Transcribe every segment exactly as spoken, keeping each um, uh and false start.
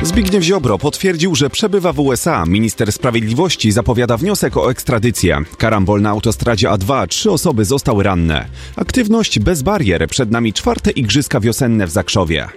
Zbigniew Ziobro potwierdził, że przebywa w U S A. Minister Sprawiedliwości zapowiada wniosek o ekstradycję. Karambol na autostradzie A dwa. Trzy osoby zostały ranne. Aktywność bez barier. Przed nami czwarte Igrzyska Wiosenne w Zakrzowie.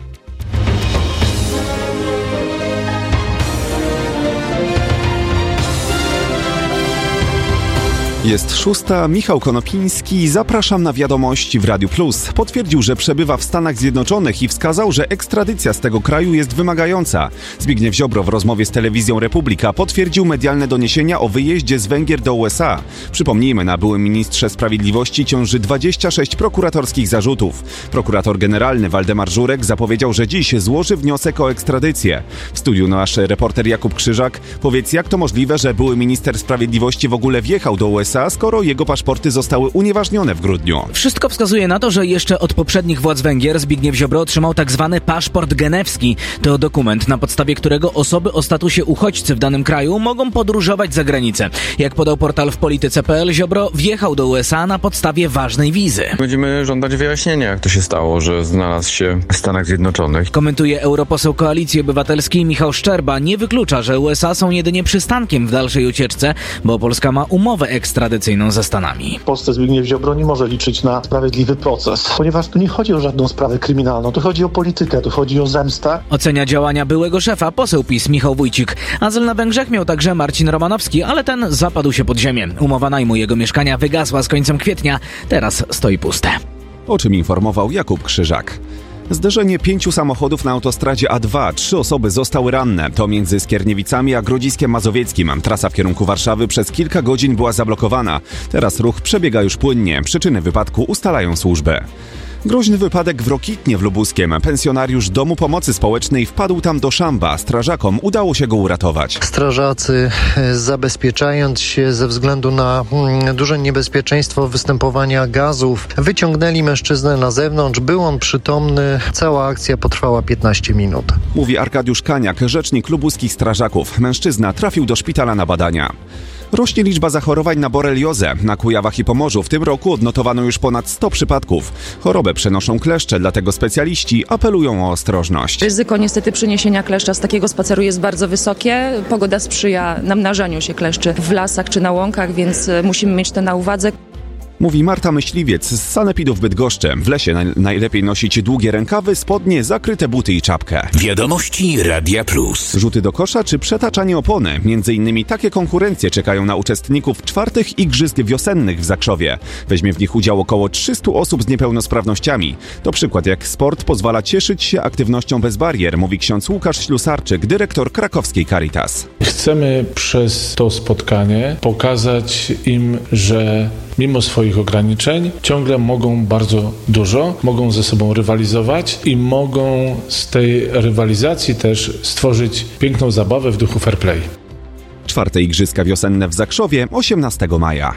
Jest szósta. Michał Konopiński. Zapraszam na wiadomości w Radiu Plus. Potwierdził, że przebywa w Stanach Zjednoczonych i wskazał, że ekstradycja z tego kraju jest wymagająca. Zbigniew Ziobro w rozmowie z telewizją Republika potwierdził medialne doniesienia o wyjeździe z Węgier do U S A. Przypomnijmy, na byłym ministrze sprawiedliwości ciąży dwadzieścia sześć prokuratorskich zarzutów. Prokurator generalny Waldemar Żurek zapowiedział, że dziś złoży wniosek o ekstradycję. W studiu nasz reporter Jakub Krzyżak. Powiedz, jak to możliwe, że były minister sprawiedliwości w ogóle wjechał do U S A, skoro jego paszporty zostały unieważnione w grudniu? Wszystko wskazuje na to, że jeszcze od poprzednich władz Węgier Zbigniew Ziobro otrzymał tak zwany paszport genewski. To dokument, na podstawie którego osoby o statusie uchodźcy w danym kraju mogą podróżować za granicę. Jak podał portal w polityce kropka p l, Ziobro wjechał do U S A na podstawie ważnej wizy. Będziemy żądać wyjaśnienia, jak to się stało, że znalazł się w Stanach Zjednoczonych. Komentuje europoseł Koalicji Obywatelskiej Michał Szczerba. Nie wyklucza, że U S A są jedynie przystankiem w dalszej ucieczce, bo Polska ma umowę ekstradycyjną ze Stanami. W Polsce Zbigniew Ziobro nie może liczyć na sprawiedliwy proces, ponieważ tu nie chodzi o żadną sprawę kryminalną, tu chodzi o politykę, tu chodzi o zemstę. Ocenia działania byłego szefa poseł PiS Michał Wójcik. Azyl na Węgrzech miał także Marcin Romanowski, ale ten zapadł się pod ziemię. Umowa najmu jego mieszkania wygasła z końcem kwietnia, teraz stoi puste. O czym informował Jakub Krzyżak. Zderzenie pięciu samochodów na autostradzie A dwa. Trzy osoby zostały ranne. To między Skierniewicami a Grodziskiem Mazowieckim. Trasa w kierunku Warszawy przez kilka godzin była zablokowana. Teraz ruch przebiega już płynnie. Przyczyny wypadku ustalają służby. Groźny wypadek w Rokitnie w Lubuskiem. Pensjonariusz Domu Pomocy Społecznej wpadł tam do szamba. Strażakom udało się go uratować. Strażacy, zabezpieczając się ze względu na mm, duże niebezpieczeństwo występowania gazów, wyciągnęli mężczyznę na zewnątrz. Był on przytomny. Cała akcja potrwała piętnaście minut. Mówi Arkadiusz Kaniak, rzecznik lubuskich strażaków. Mężczyzna trafił do szpitala na badania. Rośnie liczba zachorowań na boreliozę. Na Kujawach i Pomorzu w tym roku odnotowano już ponad sto przypadków. Chorobę przenoszą kleszcze, dlatego specjaliści apelują o ostrożność. Ryzyko niestety przyniesienia kleszcza z takiego spaceru jest bardzo wysokie. Pogoda sprzyja namnażaniu się kleszczy w lasach czy na łąkach, więc musimy mieć to na uwadze. Mówi Marta Myśliwiec z Sanepidu w Bydgoszczy. W lesie naj- najlepiej nosić długie rękawy, spodnie, zakryte buty i czapkę. Wiadomości Radia Plus. Rzuty do kosza czy przetaczanie opony. Między innymi takie konkurencje czekają na uczestników czwartych Igrzysk Wiosennych w Zakrzowie. Weźmie w nich udział około trzystu osób z niepełnosprawnościami. To przykład, jak sport pozwala cieszyć się aktywnością bez barier, mówi ksiądz Łukasz Ślusarczyk, dyrektor krakowskiej Caritas. Chcemy przez to spotkanie pokazać im, że mimo swoich ograniczeń ciągle mogą bardzo dużo, mogą ze sobą rywalizować i mogą z tej rywalizacji też stworzyć piękną zabawę w duchu fair play. Czwarte Igrzyska Wiosenne w Zakrzowie osiemnastego maja.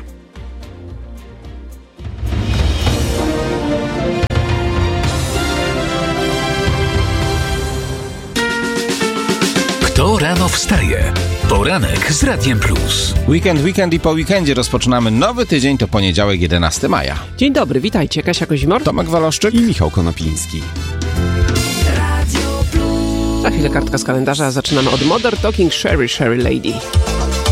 Kto rano wstaje? Poranek z Radiem Plus. Weekend, weekend i po weekendzie rozpoczynamy nowy tydzień, to poniedziałek jedenastego maja. Dzień dobry, witajcie. Kasia Kozimor, Tomek Waloszczyk i Michał Konopiński. Za chwilę kartka z kalendarza, zaczynamy od Modern Talking Sherry, Sherry Lady.